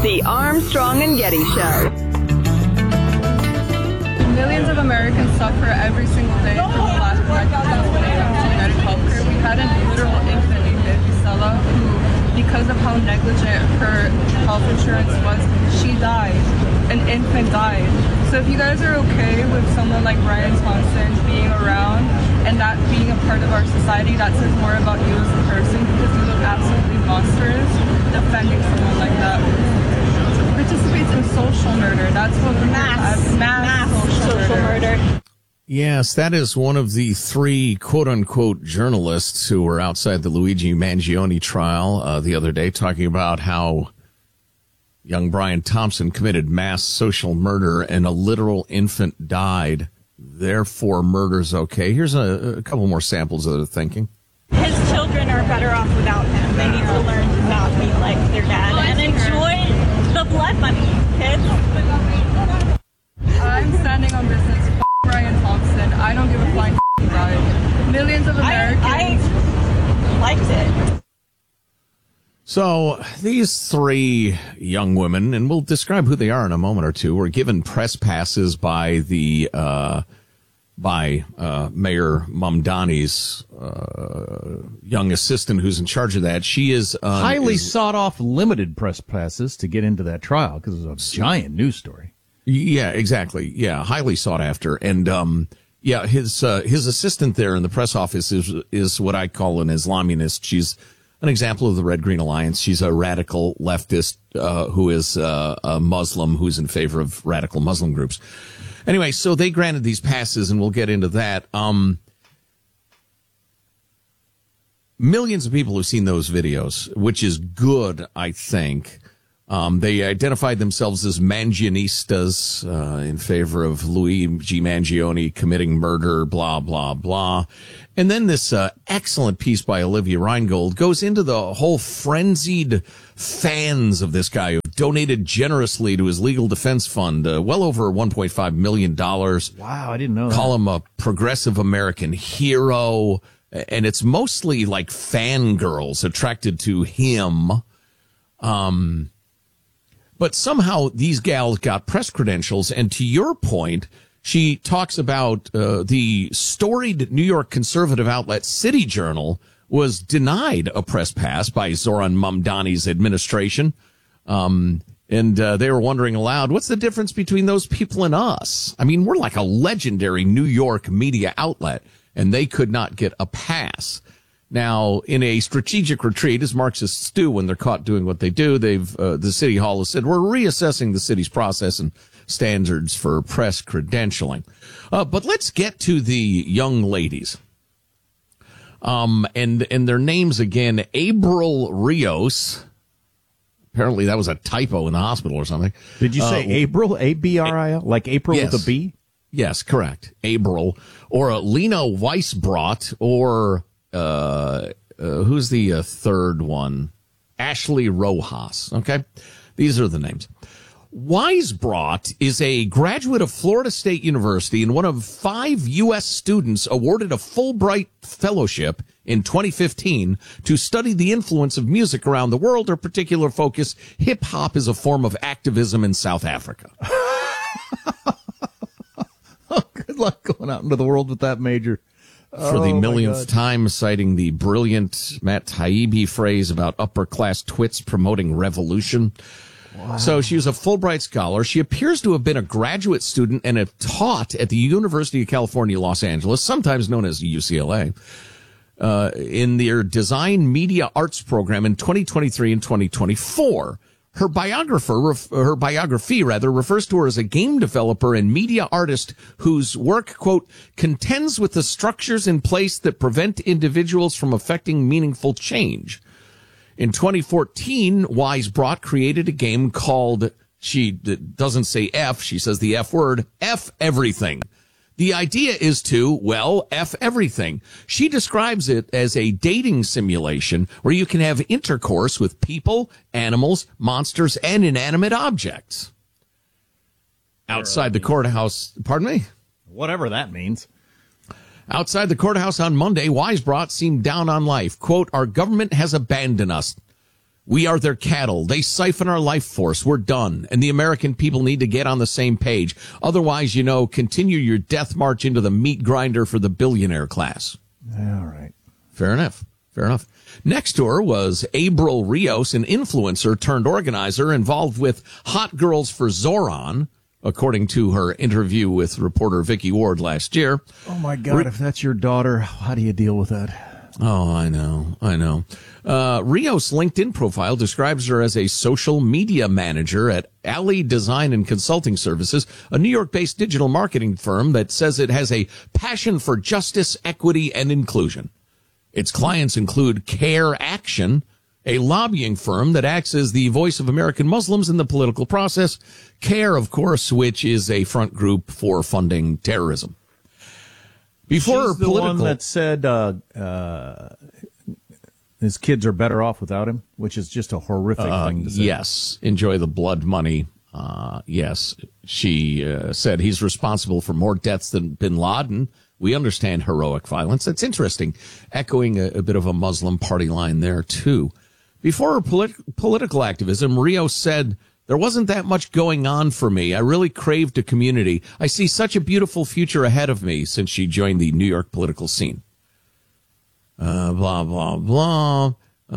The Armstrong and Getty Show. Millions of Americans suffer every single day from the lack of negligence when it comes to genetic healthcare. We had a literal infant named Baby Stella who, because of how negligent her health insurance was, she died. An infant died. So if you guys are okay with someone like Brian Thompson being around and that being a part of our society, that says more about you as a person, because you look absolutely monstrous defending someone like that. Participates in social murder. That's what we're mass social murder. Yes, that is one of the three quote-unquote journalists who were outside the Luigi Mangione trial the other day talking about how young Brian Thompson committed mass social murder and a literal infant died. Therefore, murder's okay. Here's a couple more samples of their thinking. His children are better off without him. They need to learn to not be like their dad and enjoy the blood money, kids. I'm standing on business. Brian Thompson. I don't give a flying he died. Millions of Americans. I liked it. So these three young women, and we'll describe who they are in a moment or two, were given press passes by the Mayor Mamdani's young assistant, who's in charge of that. She is highly sought off, limited press passes to get into that trial because it was a giant news story. Yeah, exactly. Yeah, highly sought after, and his assistant there in the press office is what I call an Islaminist. She's an example of the Red Green Alliance. She's a radical leftist who is a Muslim who's in favor of radical Muslim groups. Anyway, so they granted these passes, and we'll get into that. Millions of people have seen those videos, which is good, I think. They identified themselves as Mangionistas in favor of Luigi Mangione committing murder, blah, blah, blah. And then this excellent piece by Olivia Reingold goes into the whole frenzied fans of this guy who donated generously to his legal defense fund, well over $1.5 million. Wow, I didn't know that. Call him a progressive American hero. And it's mostly like fangirls attracted to him. But somehow these gals got press credentials. And to your point, she talks about the storied New York conservative outlet City Journal was denied a press pass by Zoran Mamdani's administration. And they were wondering aloud, what's the difference between those people and us? I mean, we're like a legendary New York media outlet, and they could not get a pass. Now, in a strategic retreat, as Marxists do when they're caught doing what they do, the City Hall has said, we're reassessing the city's process and standards for press credentialing. But let's get to the young ladies. And their names again, Abril Rios. Apparently that was a typo in the hospital or something. Did you say Abril? A-B-R-I-L? Like April yes. with a B? Yes, correct. Abril. Or Lena Weisbrot, or who's the third one? Ashley Rojas. Okay. These are the names. Weisbrot is a graduate of Florida State University and one of 5 U.S. students awarded a Fulbright Fellowship in 2015 to study the influence of music around the world. Her particular focus, hip-hop is a form of activism in South Africa. Oh, good luck going out into the world with that major. For the millionth time, citing the brilliant Matt Taibbi phrase about upper-class twits promoting revolution. Wow. So she was a Fulbright scholar. She appears to have been a graduate student and have taught at the University of California, Los Angeles, sometimes known as UCLA, in their design media arts program in 2023 and 2024. Her biography refers to her as a game developer and media artist whose work, quote, contends with the structures in place that prevent individuals from effecting meaningful change. In 2014, Weisbrot created a game called, she doesn't say F, she says the F word, F everything. The idea is to, well, F everything. She describes it as a dating simulation where you can have intercourse with people, animals, monsters, and inanimate objects. Outside the courthouse, pardon me? Whatever that means. Outside the courthouse on Monday, Weisbrot seemed down on life. Quote, our government has abandoned us. We are their cattle. They siphon our life force. We're done. And the American people need to get on the same page. Otherwise, continue your death march into the meat grinder for the billionaire class. All right. Fair enough. Next to her was Abril Rios, an influencer turned organizer involved with Hot Girls for Zoran, according to her interview with reporter Vicky Ward last year. Oh, my God. If that's your daughter, how do you deal with that? Oh, I know. Rios' LinkedIn profile describes her as a social media manager at Alley Design and Consulting Services, a New York-based digital marketing firm that says it has a passion for justice, equity, and inclusion. Its clients include CARE Action, a lobbying firm that acts as the voice of American Muslims in the political process. CARE, of course, which is a front group for funding terrorism. Before She's the one that said his kids are better off without him, which is just a horrific thing to say. Yes, enjoy the blood money. Yes, she said he's responsible for more deaths than bin Laden. We understand heroic violence. That's interesting, echoing a bit of a Muslim party line there, too. Before her political activism, Rios said, "There wasn't that much going on for me. I really craved a community. I see such a beautiful future ahead of me," since she joined the New York political scene. Blah, blah, blah.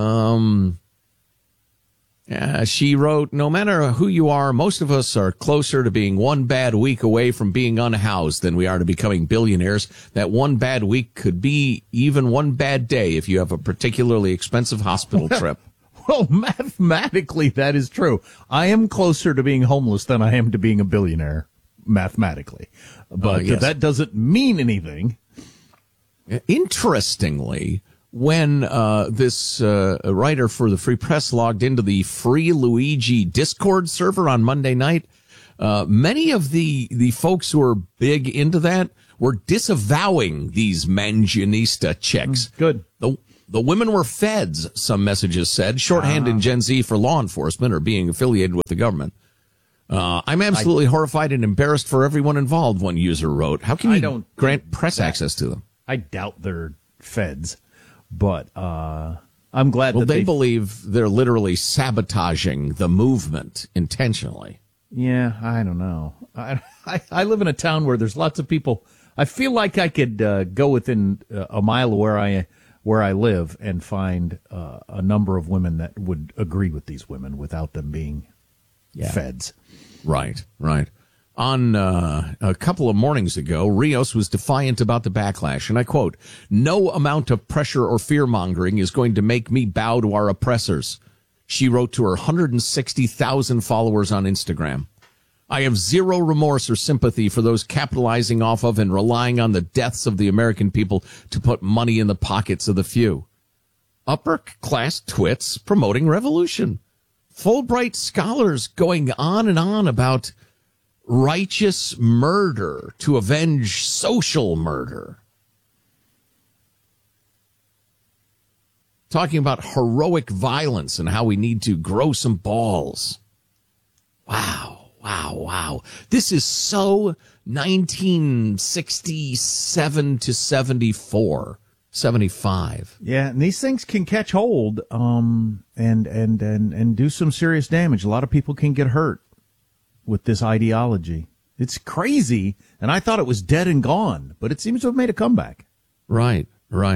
She wrote, "No matter who you are, most of us are closer to being one bad week away from being unhoused than we are to becoming billionaires. That one bad week could be even one bad day if you have a particularly expensive hospital trip." Well, mathematically, that is true. I am closer to being homeless than I am to being a billionaire, mathematically. But yes. That doesn't mean anything. Interestingly, when this writer for the Free Press logged into the Free Luigi Discord server on Monday night, many of the folks who are big into that were disavowing these Manginista chicks. Good. The women were feds, some messages said, shorthand in Gen Z for law enforcement or being affiliated with the government. I'm absolutely horrified and embarrassed for everyone involved, one user wrote. How can you grant press access to them? I doubt they're feds, but I'm glad that they believe they're literally sabotaging the movement intentionally. Yeah, I don't know. I live in a town where there's lots of people. I feel like I could go within a mile of where I live and find a number of women that would agree with these women without them being feds. Right. On a couple of mornings ago, Rios was defiant about the backlash, and I quote, "No amount of pressure or fear-mongering is going to make me bow to our oppressors," she wrote to her 160,000 followers on Instagram. "I have zero remorse or sympathy for those capitalizing off of and relying on the deaths of the American people to put money in the pockets of the few. Upper-class twits promoting revolution. Fulbright scholars going on and on about righteous murder to avenge social murder. Talking about heroic violence and how we need to grow some balls. Wow. This is so 1967 to 74, 75. Yeah, and these things can catch hold and do some serious damage. A lot of people can get hurt with this ideology. It's crazy, and I thought it was dead and gone, but it seems to have made a comeback. Right.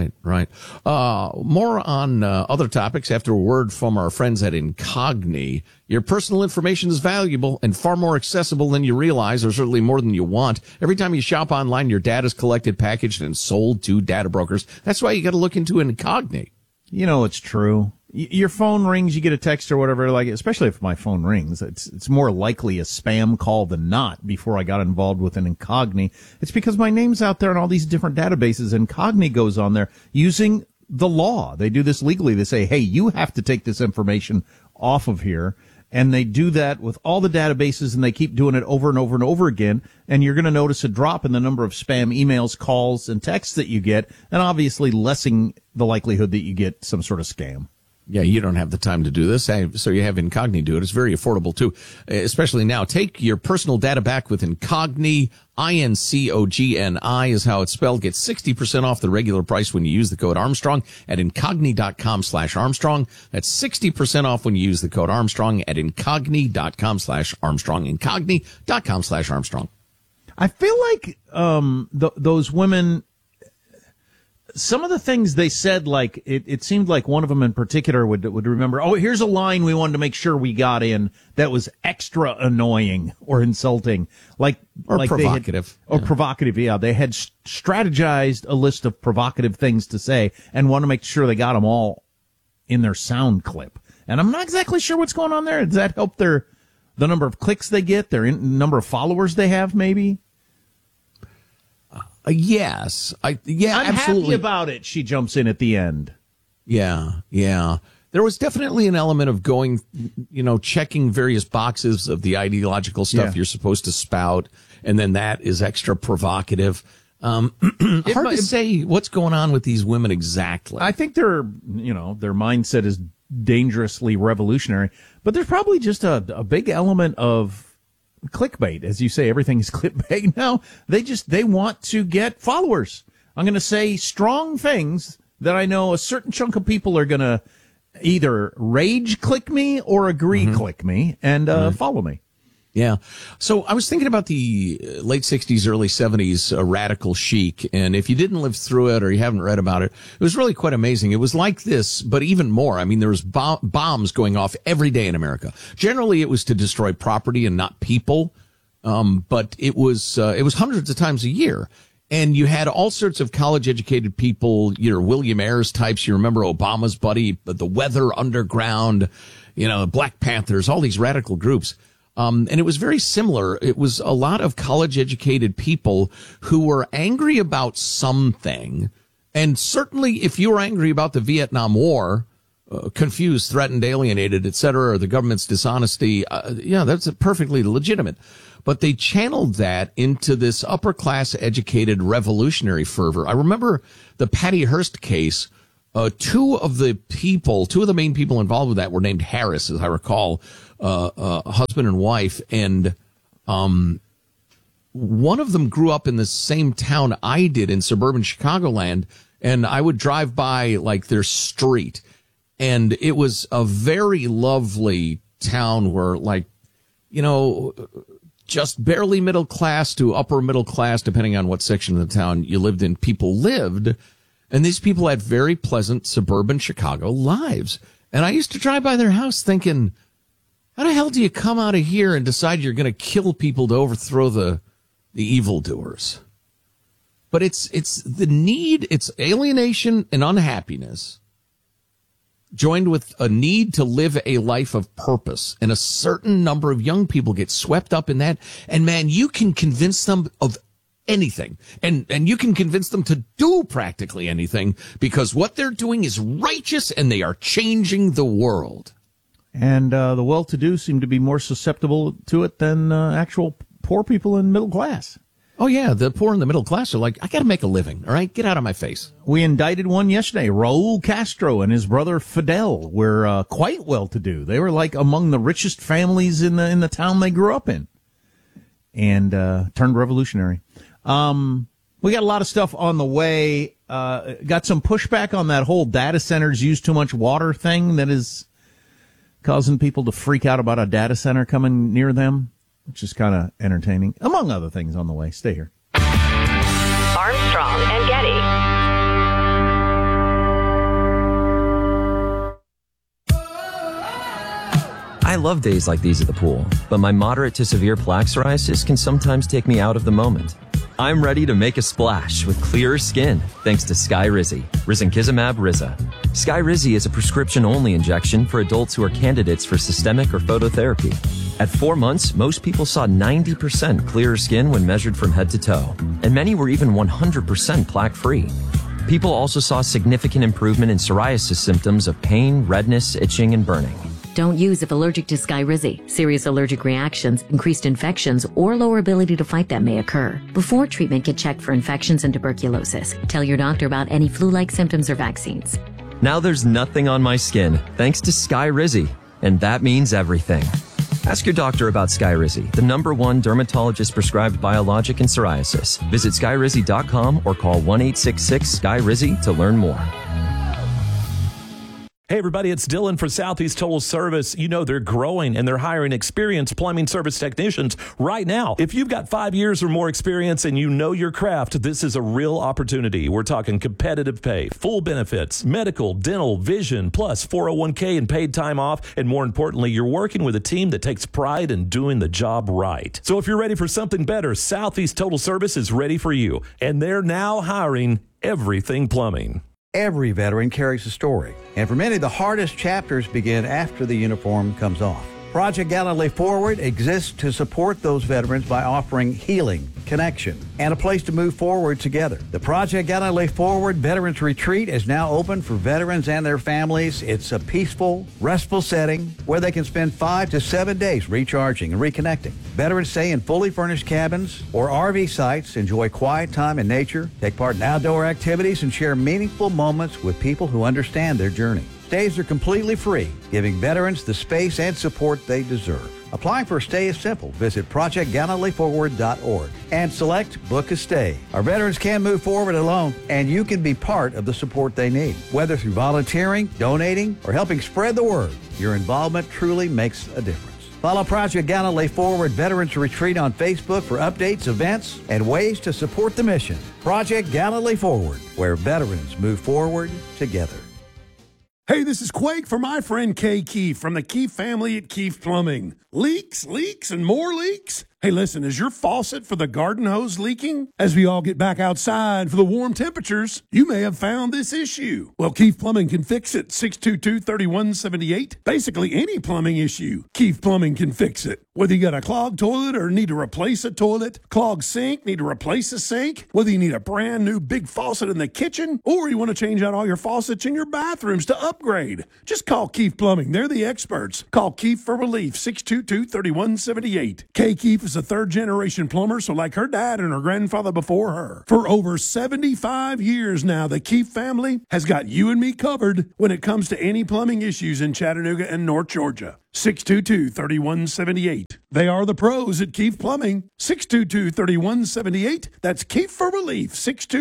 More on other topics after a word from our friends at Incogni. Your personal information is valuable and far more accessible than you realize, or certainly more than you want. Every time you shop online, your data is collected, packaged, and sold to data brokers. That's why you got to look into Incogni. You know, it's true. Your phone rings, you get a text or whatever, like, especially if my phone rings, it's more likely a spam call than not. Before I got involved with an Incogni, it's because my name's out there in all these different databases. Incogni goes on there using the law. They do this legally. They say, hey, you have to take this information off of here. And they do that with all the databases, and they keep doing it over and over and over again. And you're going to notice a drop in the number of spam emails, calls, and texts that you get, and obviously lessening the likelihood that you get some sort of scam. Yeah, you don't have the time to do this, so you have Incogni do it. It's very affordable, too, especially now. Take your personal data back with Incogni. INCOGNI is how it's spelled. Get 60% off the regular price when you use the code Armstrong at Incogni.com/Armstrong. That's 60% off when you use the code Armstrong at Incogni.com/Armstrong. Incogni.com/Armstrong. I feel like those women, some of the things they said, like it seemed like one of them in particular would remember, oh, here's a line we wanted to make sure we got in that was extra annoying or insulting, like provocative. Provocative, yeah. They had strategized a list of provocative things to say and want to make sure they got them all in their sound clip. And I'm not exactly sure what's going on there. Does that help the number of clicks they get, their number of followers they have, maybe? Yes. I'm absolutely happy about it. She jumps in at the end. Yeah. There was definitely an element of going, checking various boxes of the ideological stuff you're supposed to spout, and then that is extra provocative. Hard to say what's going on with these women exactly. I think their mindset is dangerously revolutionary, but there's probably just a big element of clickbait. As you say, everything is clickbait now. They want to get followers. I'm going to say strong things that I know a certain chunk of people are going to either rage click me or agree click me and follow me. Yeah. So I was thinking about the late 60s, early 70s radical chic. And if you didn't live through it or you haven't read about it, it was really quite amazing. It was like this, but even more. I mean, there was bombs going off every day in America. Generally, it was to destroy property and not people. But it was hundreds of times a year. And you had all sorts of college-educated people, William Ayers types. You remember Obama's buddy, the Weather Underground, Black Panthers, all these radical groups. And it was very similar. It was a lot of college-educated people who were angry about something. And certainly if you were angry about the Vietnam War, confused, threatened, alienated, et cetera, or the government's dishonesty, that's perfectly legitimate. But they channeled that into this upper-class educated revolutionary fervor. I remember the Patty Hearst case. Two of the main people involved with that were named Harris, as I recall, husband and wife. And one of them grew up in the same town I did in suburban Chicagoland. And I would drive by like their street. And it was a very lovely town where just barely middle class to upper middle class, depending on what section of the town you lived in, people lived. And these people had very pleasant suburban Chicago lives. And I used to drive by their house thinking, how the hell do you come out of here and decide you're going to kill people to overthrow the evildoers? But it's the need, it's alienation and unhappiness joined with a need to live a life of purpose. And a certain number of young people get swept up in that. And man, you can convince them of anything. And you can convince them to do practically anything because what they're doing is righteous and they are changing the world. And the well-to-do seem to be more susceptible to it than actual poor people in middle class. Oh, yeah. The poor and the middle class are like, I got to make a living. All right. Get out of my face. We indicted one yesterday. Raul Castro and his brother Fidel were quite well-to-do. They were like among the richest families in the town they grew up in and turned revolutionary. We got a lot of stuff on the way. Got some pushback on that whole data centers use too much water thing that is causing people to freak out about a data center coming near them, which is kind of entertaining, among other things on the way. Stay here. Armstrong and Getty. I love days like these at the pool, but my moderate to severe plaque psoriasis can sometimes take me out of the moment. I'm ready to make a splash with clearer skin thanks to Skyrizi, risankizumab Riza. Skyrizi is a prescription-only injection for adults who are candidates for systemic or phototherapy. At 4 months, most people saw 90% clearer skin when measured from head to toe, and many were even 100% plaque-free. People also saw significant improvement in psoriasis symptoms of pain, redness, itching, and burning. Don't use if allergic to Skyrizi. Serious allergic reactions, increased infections, or lower ability to fight them may occur. Before treatment, get checked for infections and tuberculosis. Tell your doctor about any flu-like symptoms or vaccines. Now there's nothing on my skin thanks to Skyrizi, and that means everything. Ask your doctor about Skyrizi, the #1 dermatologist-prescribed biologic in psoriasis. Visit Skyrizi.com or call 1-866-SKY-RIZZI to learn more. Hey, everybody, it's Dylan for Southeast Total Service. You know, they're growing and they're hiring experienced plumbing service technicians right now. If you've got 5 years or more experience and you know your craft, this is a real opportunity. We're talking competitive pay, full benefits, medical, dental, vision, plus 401k and paid time off. And more importantly, you're working with a team that takes pride in doing the job right. So if you're ready for something better, Southeast Total Service is ready for you. And they're now hiring everything plumbing. Every veteran carries a story, and for many, the hardest chapters begin after the uniform comes off. Project Gallantly Forward exists to support those veterans by offering healing, connection, and a place to move forward together. The Project Gallantly Forward Veterans Retreat is now open for veterans and their families. It's a peaceful, restful setting where they can spend 5 to 7 days recharging and reconnecting. Veterans stay in fully furnished cabins or RV sites, enjoy quiet time in nature, take part in outdoor activities, and share meaningful moments with people who understand their journey. Stays are completely free, giving veterans the space and support they deserve. Applying for a stay is simple. Visit ProjectGallantlyForward.org and select Book a Stay. Our veterans can move forward alone, and you can be part of the support they need. Whether through volunteering, donating, or helping spread the word, your involvement truly makes a difference. Follow Project Gallantly Forward Veterans Retreat on Facebook for updates, events, and ways to support the mission. Project Gallantly Forward, where veterans move forward together. Hey, this is Quake for my friend Kay Keefe from the Keefe family at Keefe Plumbing. Leaks, and more leaks? Hey, listen, is your faucet for the garden hose leaking? As we all get back outside for the warm temperatures, you may have found this issue. Well, Keefe Plumbing can fix it. 622-3178. Basically, any plumbing issue, Keefe Plumbing can fix it. Whether you got a clogged toilet or need to replace a toilet, clogged sink, need to replace a sink, whether you need a brand new big faucet in the kitchen, or you want to change out all your faucets in your bathrooms to upgrade, just call Keefe Plumbing. They're the experts. Call Keefe for relief. 622-3178. Kay Keefe is a third-generation plumber, so like her dad and her grandfather before her. For over 75 years now, the Keefe family has got you and me covered when it comes to any plumbing issues in Chattanooga and North Georgia. 622-3178. They are the pros at Keefe Plumbing. 622-3178. That's Keefe for relief.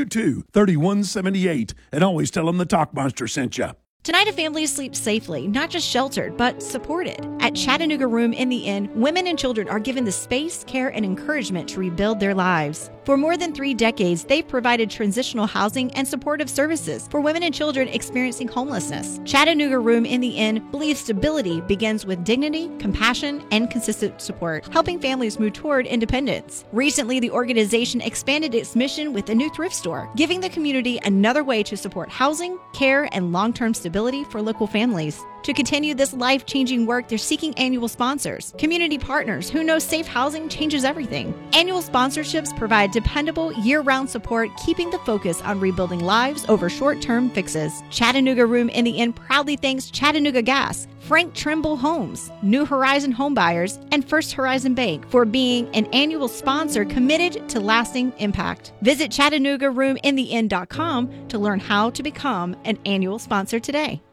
622-3178. And always tell them the Talk Monster sent you. Tonight, a family sleeps safely, not just sheltered, but supported. At Chattanooga Room in the Inn, women and children are given the space, care, and encouragement to rebuild their lives. For more than 3 decades, they've provided transitional housing and supportive services for women and children experiencing homelessness. Chattanooga Room in the Inn believes stability begins with dignity, compassion, and consistent support, helping families move toward independence. Recently, the organization expanded its mission with a new thrift store, giving the community another way to support housing, care, and long-term stability for local families. To continue this life-changing work, they're seeking annual sponsors, community partners who know safe housing changes everything. Annual sponsorships provide dependable, year-round support, keeping the focus on rebuilding lives over short-term fixes. Chattanooga Room in the Inn proudly thanks Chattanooga Gas, Frank Trimble Homes, New Horizon Homebuyers, and First Horizon Bank for being an annual sponsor committed to lasting impact. Visit ChattanoogaRoomIntheInn.com to learn how to become an annual sponsor today.